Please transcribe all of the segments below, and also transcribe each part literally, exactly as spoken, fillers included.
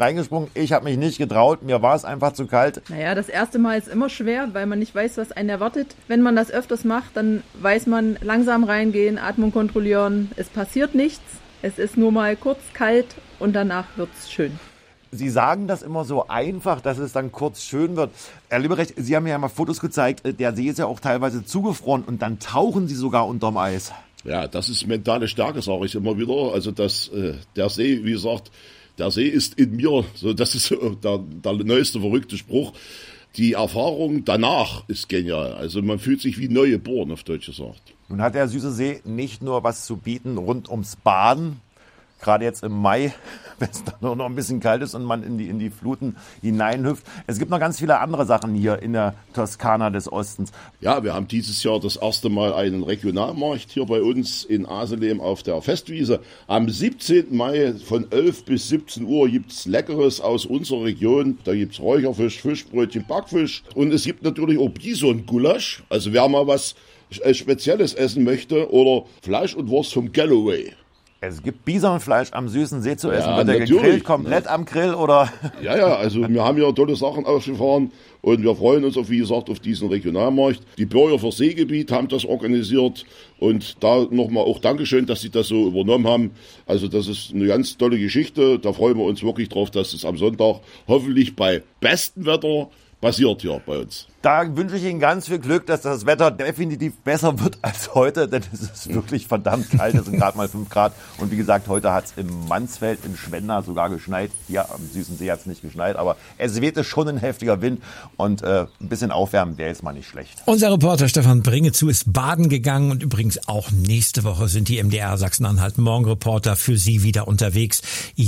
reingesprungen. Ich habe mich nicht getraut. Mir war es einfach zu kalt. Naja, das erste Mal ist immer schwer, weil man nicht weiß, was einen erwartet. Wenn man das öfters macht, dann weiß man, langsam reingehen, Atmung kontrollieren. Es passiert nichts. Es ist nur mal kurz kalt und danach wird's schön. Sie sagen das immer so einfach, dass es dann kurz schön wird. Herr Lieberecht, Sie haben mir ja mal Fotos gezeigt. Der See ist ja auch teilweise zugefroren und dann tauchen Sie sogar unterm Eis. Ja, das ist mentale Stärke, sage ich immer wieder. Also das, äh, der See, wie gesagt, der See ist in mir. So, das ist der, der neueste verrückte Spruch. Die Erfahrung danach ist genial. Also man fühlt sich wie neu geboren, auf Deutsch gesagt. Nun hat der süße See nicht nur was zu bieten rund ums Baden. Gerade jetzt im Mai, wenn es dann nur noch ein bisschen kalt ist und man in die, in die Fluten hineinhüpft. Es gibt noch ganz viele andere Sachen hier in der Toskana des Ostens. Ja, wir haben dieses Jahr das erste Mal einen Regionalmarkt hier bei uns in Aselem auf der Festwiese. Am siebzehnten Mai von elf bis siebzehn Uhr gibt's Leckeres aus unserer Region. Da gibt's Räucherfisch, Fischbrötchen, Backfisch. Und es gibt natürlich auch Bison-Gulasch. Also wer mal was Spezielles essen möchte oder Fleisch und Wurst vom Galloway. Es gibt Bisonfleisch am süßen See zu essen. Ja, wird der natürlich. gegrillt komplett am Grill oder? Ja, ja, also wir haben hier tolle Sachen ausgefahren und wir freuen uns, auf, wie gesagt, auf diesen Regionalmarkt. Die Bürger für Seegebiet haben das organisiert und da nochmal auch Dankeschön, dass sie das so übernommen haben. Also das ist eine ganz tolle Geschichte. Da freuen wir uns wirklich drauf, dass es am Sonntag hoffentlich bei bestem Wetter passiert hier bei uns. Da wünsche ich Ihnen ganz viel Glück, dass das Wetter definitiv besser wird als heute, denn es ist wirklich verdammt kalt. Es sind gerade mal fünf Grad. Und wie gesagt, heute hat es im Mansfeld, in Schwenda sogar geschneit. Hier am Süßen See hat es nicht geschneit, aber es wehte schon ein heftiger Wind. Und äh, ein bisschen aufwärmen wäre jetzt mal nicht schlecht. Unser Reporter Stefan Bringezu ist baden gegangen. Und übrigens auch nächste Woche sind die M D R Sachsen-Anhalt Morgenreporter für Sie wieder unterwegs.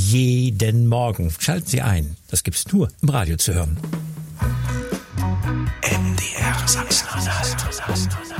Jeden Morgen. Schalten Sie ein. Das gibt's nur im Radio zu hören. M D R Sachsen-Anhalt.